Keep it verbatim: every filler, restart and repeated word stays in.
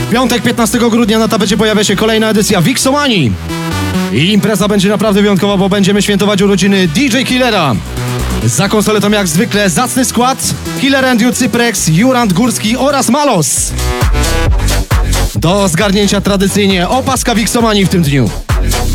W piątek piętnastego grudnia na tapecie pojawia się kolejna edycja Wixomanii. I impreza będzie naprawdę wyjątkowa, bo będziemy świętować urodziny D J Killera. Za konsoletą jak zwykle zacny skład: Killer and You, Cyprex, Jurand Górski oraz Malos. Do zgarnięcia tradycyjnie opaska Wixomanii w tym dniu.